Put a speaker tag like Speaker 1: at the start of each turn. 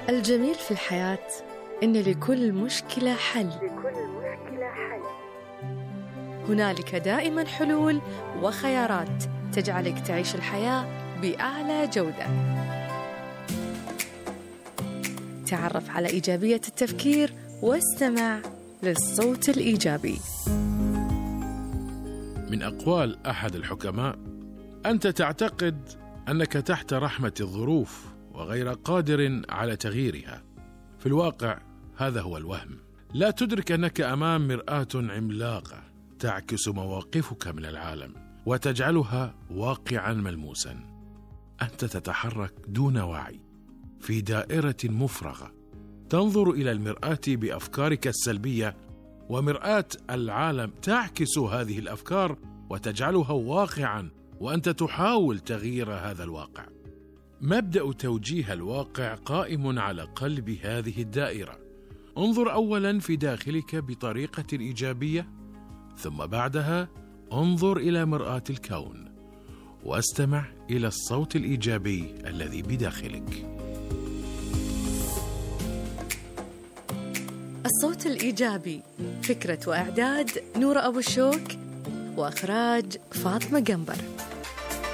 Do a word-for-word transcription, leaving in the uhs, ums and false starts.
Speaker 1: الجميل في الحياة إن لكل مشكلة حل.
Speaker 2: لكل مشكلة حل.
Speaker 1: هنالك دائما حلول وخيارات تجعلك تعيش الحياة بأعلى جودة. تعرف على إيجابية التفكير واستمع للصوت الإيجابي.
Speaker 3: من أقوال أحد الحكماء: أنت تعتقد أنك تحت رحمة الظروف وغير قادر على تغييرها. في الواقع هذا هو الوهم. لا تدرك أنك أمام مرآة عملاقة تعكس مواقفك من العالم وتجعلها واقعا ملموسا. أنت تتحرك دون وعي في دائرة مفرغة، تنظر إلى المرآة بأفكارك السلبية، ومرآة العالم تعكس هذه الأفكار وتجعلها واقعا، وأنت تحاول تغيير هذا الواقع. مبدأ توجيه الواقع قائم على قلب هذه الدائرة. انظر أولا في داخلك بطريقة إيجابية، ثم بعدها انظر إلى مرآة الكون واستمع إلى الصوت الإيجابي الذي بداخلك.
Speaker 1: الصوت الإيجابي، فكرة وإعداد نورة أبو الشوك، وإخراج فاطمة قنبر.